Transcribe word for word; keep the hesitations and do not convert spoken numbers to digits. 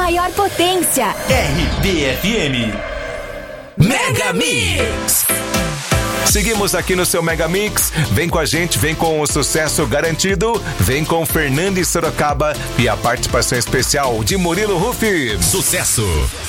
maior potência. R B F M Mega Mix. Seguimos aqui no seu Mega Mix. Vem com a gente, vem com o sucesso garantido. Vem com Fernandes Sorocaba e a participação especial de Murilo Rufi. Sucesso.